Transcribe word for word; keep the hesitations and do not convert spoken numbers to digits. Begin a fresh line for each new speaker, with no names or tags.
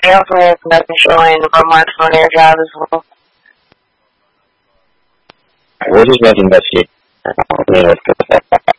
They also have nothing showing remarks on their job as well.
We're just making investigation.